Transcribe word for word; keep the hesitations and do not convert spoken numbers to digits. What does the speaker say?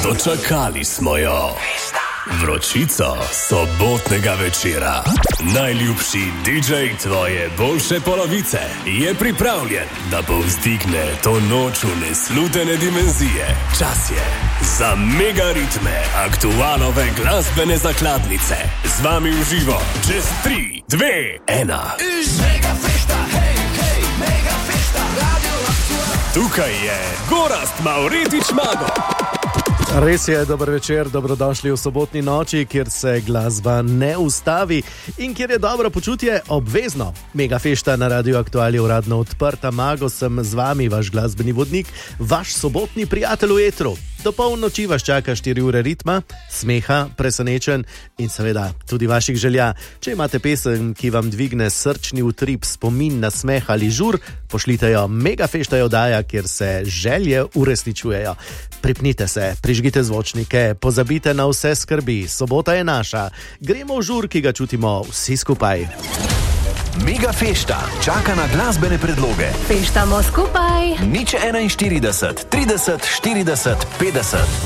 Dočakali smo jo. Vročico sobotnega večera. Najljubši didžej tvoje boljše polovice je pripravljen, da povzdigne to noč v neslutene dimenzije. Čas je za mega ritme aktualove glasbene zakladnice. Z vami v živo čez tri, dve, ena. Mega fešta, hej, hej, mega fešta, Radio Aktual. Tukaj je Gorazd Mavretič Mago. Res je, dober večer, dobrodošli v sobotni noči, kjer se glasba ne ustavi in kjer je dobro počutje obvezno. Mega fešta na Radio Aktual je uradno odprta. Mago sem z vami, vaš glasbeni vodnik, vaš sobotni prijatelj v etru. Do polnoči vas čaka štiri ure ritma, smeha, presenečen in seveda tudi vaših želja. Če imate pesem, ki vam dvigne srčni utrip, spomin na smeh ali žur, pošljite jo. Mega fešta je oddaja, kjer se želje uresničujejo. Pripnite se, prižgite zvočnike, pozabite na vse skrbi. Sobota je naša. Gremo v žur, ki ga čutimo vsi skupaj. Mega fešta čaka na glasbene predloge. Feštamo skupaj. Nič štiriinštirideset, trideset, štirideset, petdeset.